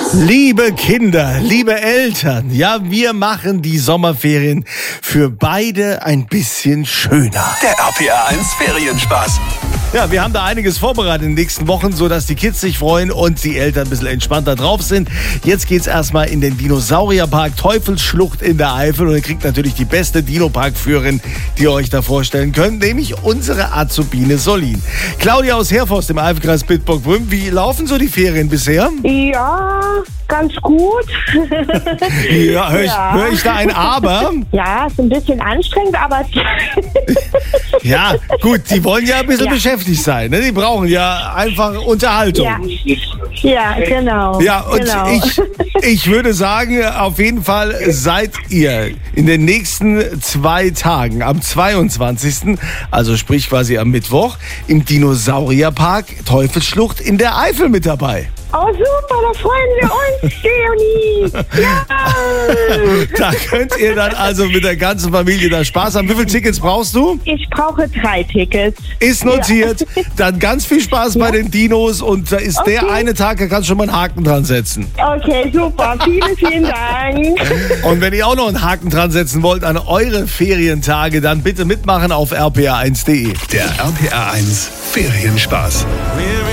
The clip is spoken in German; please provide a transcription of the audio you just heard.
Liebe Kinder, liebe Eltern, ja, wir machen die Sommerferien für beide ein bisschen schöner. Der RPR 1 Ferienspaß. Ja, wir haben da einiges vorbereitet in den nächsten Wochen, sodass die Kids sich freuen und die Eltern ein bisschen entspannter drauf sind. Jetzt geht's erstmal in den Dinosaurierpark Teufelsschlucht in der Eifel und ihr kriegt natürlich die beste Dino-Park-Führerin, die ihr euch da vorstellen könnt, nämlich unsere Azubine Solin. Claudia aus Herforst im Eifelkreis Bitburg-Prüm, wie laufen so die Ferien bisher? Ja, ganz gut. Ja, hör ich da ein Aber? Ja, ist ein bisschen anstrengend, aber Ja, gut, die wollen ja ein bisschen beschäftigt sein, ne? Die brauchen ja einfach Unterhaltung. ja, genau. Ja, und genau. ich würde sagen, auf jeden Fall seid ihr in den nächsten 2 Tagen, am 22., also sprich quasi am Mittwoch, im Dinosaurierpark Teufelsschlucht in der Eifel mit dabei. Oh, super, da freuen wir uns, Leonie. Ja. Da könnt ihr dann also mit der ganzen Familie da Spaß haben. Wie viele Tickets brauchst du? Ich brauche 3 Tickets. Ist notiert. Dann ganz viel Spaß bei den Dinos und da ist der eine Tag, da kannst du schon mal einen Haken dran setzen. Okay, super. Vielen Dank. Und wenn ihr auch noch einen Haken dran setzen wollt an eure Ferientage, dann bitte mitmachen auf rpr1.de. Der RPR 1 Ferienspaß.